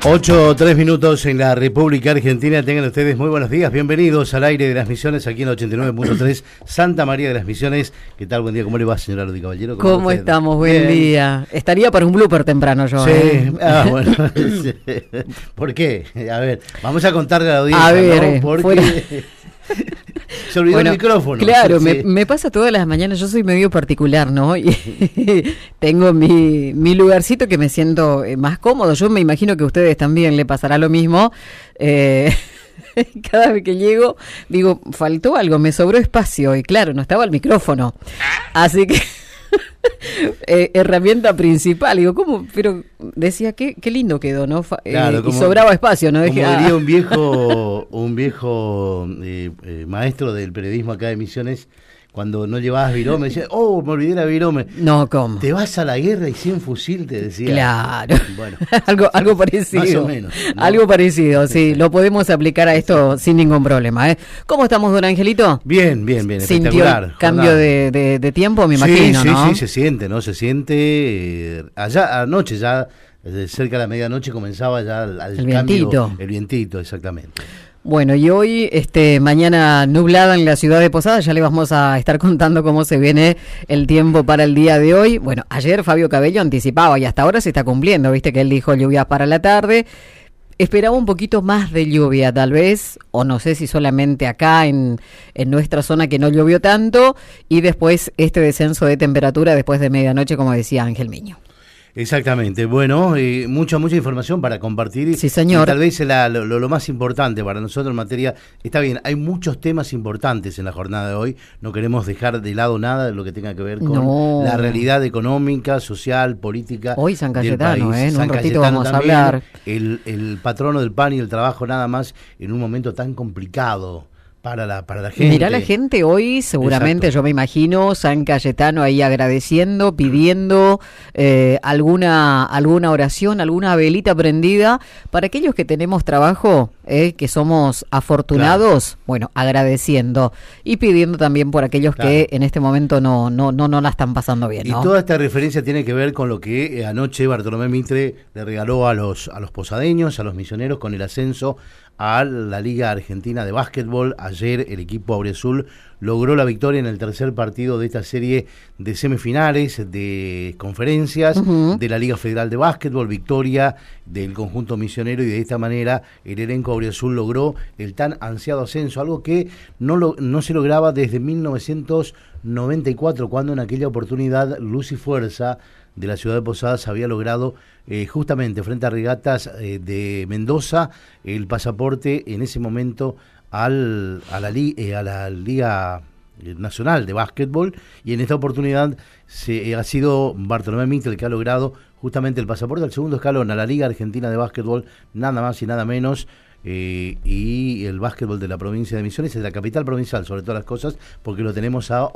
8:03 en la República Argentina. Tengan ustedes muy buenos días, bienvenidos al aire de las Misiones aquí en 89.3 Santa María de las Misiones. ¿Qué tal? Buen día, ¿cómo le va, señora Ludi Caballero? ¿Cómo estamos? Buen día. Estaría para un blooper temprano yo. Sí, bueno. ¿Por qué? A ver, vamos a contarle a la audiencia, a ver, ¿no? Porque fuera... se olvidó el micrófono. Claro, sí. me pasa todas las mañanas, yo soy medio particular, ¿no? Y tengo mi lugarcito que me siento más cómodo. Yo me imagino que a ustedes también le pasará lo mismo. Cada vez que llego, digo, faltó algo, me sobró espacio. Y claro, no estaba el micrófono. Así que... herramienta principal, digo, ¿cómo? Pero decía, qué lindo quedó, ¿no? Claro, y sobraba espacio, ¿no? Como diría un viejo maestro del periodismo acá de Misiones, cuando no llevabas virome, decía, me olvidé la virome. No, ¿cómo? Te vas a la guerra y sin fusil, te decía. Claro. Bueno, algo parecido. Más o menos, ¿no? Algo parecido, sí. Lo podemos aplicar a esto sin ningún problema, ¿eh? ¿Cómo estamos, don Angelito? Bien, espectacular. ¿Sintió cambio de tiempo, me imagino, ¿no? Sí, se siente, ¿no? Se siente. Allá anoche, ya cerca de la medianoche, comenzaba ya el vientito. Cambio. El vientito, exactamente. Bueno, y hoy, mañana nublada en la ciudad de Posadas, ya le vamos a estar contando cómo se viene el tiempo para el día de hoy. Bueno, ayer Fabio Cabello anticipaba y hasta ahora se está cumpliendo, viste que él dijo lluvias para la tarde. Esperaba un poquito más de lluvia, tal vez, o no sé si solamente acá en nuestra zona que no llovió tanto, y después este descenso de temperatura después de medianoche, como decía Ángel Miño. Exactamente, bueno, mucha información para compartir. Sí, señor. Y tal vez lo más importante para nosotros en materia, está bien, hay muchos temas importantes en la jornada de hoy, no queremos dejar de lado nada de lo que tenga que ver con la realidad económica, social, política. Hoy San Cayetano, en un ratito vamos también, a hablar. El patrono del pan y el trabajo nada más en un momento tan complicado. Para la gente. Mirá la gente hoy, seguramente, exacto. Yo me imagino, San Cayetano ahí agradeciendo, pidiendo alguna oración, alguna velita prendida. Para aquellos que tenemos trabajo, que somos afortunados, claro. Bueno, agradeciendo y pidiendo también por aquellos claro. Que en este momento no la están pasando bien, ¿no? Y toda esta referencia tiene que ver con lo que anoche Bartolomé Mitre le regaló a los posadeños, a los misioneros, con el ascenso a la Liga Argentina de Básquetbol. Ayer el equipo auriazul logró la victoria en el tercer partido de esta serie de semifinales de conferencias de la Liga Federal de Básquetbol, victoria del conjunto misionero, y de esta manera el elenco auriazul logró el tan ansiado ascenso, algo que no se lograba desde 1994, cuando en aquella oportunidad Luz y Fuerza de la ciudad de Posadas había logrado justamente frente a Regatas de Mendoza el pasaporte en ese momento a la Liga Nacional de Básquetbol, y en esta oportunidad ha sido Bartolomé Mitre el que ha logrado justamente el pasaporte al segundo escalón, a la Liga Argentina de Básquetbol, nada más y nada menos. Y el básquetbol de la provincia de Misiones, es la capital provincial sobre todas las cosas, porque lo tenemos a